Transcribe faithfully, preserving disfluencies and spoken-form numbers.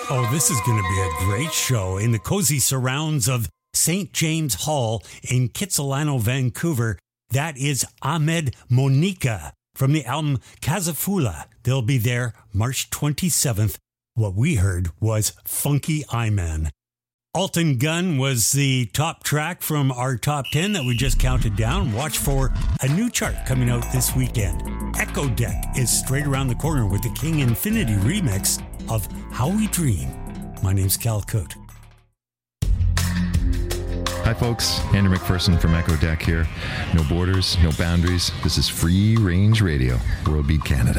Oh, this is going to be a great show in the cozy surrounds of Saint James Hall in Kitsilano, Vancouver. That is Ahmed Monica from the album Kazafula. They'll be there March twenty-seventh. What we heard was Funky Eyeman. Alton Gun was the top track from our top ten that we just counted down. Watch for a new chart coming out this weekend. Echo Deck is straight around the corner with the King Infinity remix of How We Dream. My name's Cal Cote. Hi folks, Andrew McPherson from Echo Deck here. No borders, no boundaries. This is Free Range Radio, World Beat Canada.